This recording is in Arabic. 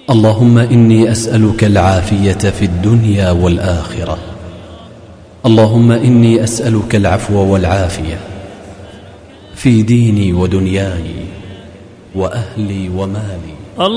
اللهم إني أسألك العافية في الدنيا والآخرة. اللهم إني أسألك العفو والعافية في ديني ودنياي وأهلي ومالي.